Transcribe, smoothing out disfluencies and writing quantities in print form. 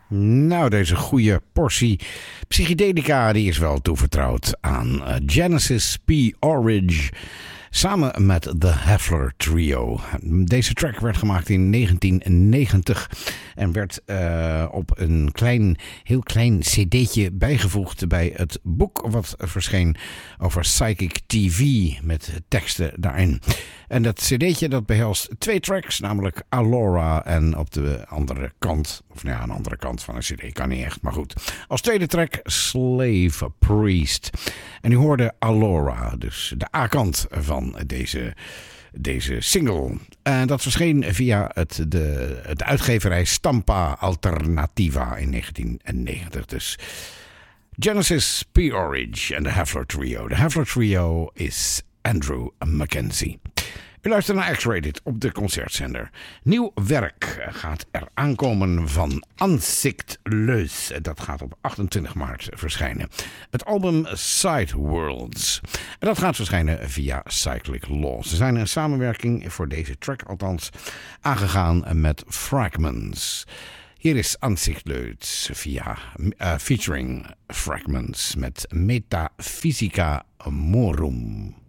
Nou, deze goede portie psychedelica die is wel toevertrouwd aan Genesis P. Orridge samen met The Heffler Trio. Deze track werd gemaakt in 1990 en werd op een heel klein cd'tje bijgevoegd bij het boek wat verscheen over Psychic TV met teksten daarin. En dat cd'tje dat behelst 2 tracks, namelijk Alora en op de andere kant, of nou ja, aan de andere kant van een cd kan niet echt, maar goed. Als tweede track Slave Priest. En u hoorde Alora, dus de A-kant van deze single. En dat verscheen via de uitgeverij Stampa Alternativa in 1990. Dus Genesis P. Orridge en de Heffler Trio. De Heffler Trio is Andrew Mackenzie. U luistert naar X-Rated op de concertzender. Nieuw werk gaat er aankomen van Ansichtloos. Dat gaat op 28 maart verschijnen. Het album Sideworlds. En dat gaat verschijnen via Cyclic Law. Ze zijn een samenwerking voor deze track althans aangegaan met Fragments. Hier is Ansichtloos featuring Fragments met Metaphysica Morum.